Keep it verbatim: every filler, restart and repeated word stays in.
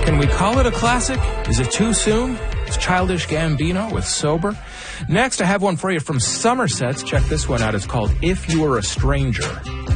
Can we call it a classic? Is it too soon? It's Childish Gambino with Sober. Next, I have one for you from Somerset. Check this one out. It's called If You Were a Stranger.